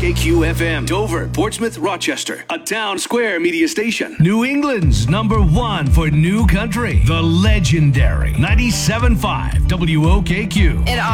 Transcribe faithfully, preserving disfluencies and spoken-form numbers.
K Q F M, Dover, Portsmouth, Rochester, a Town Square media station. New England's number one for new country, the legendary ninety-seven point five W O K Q. It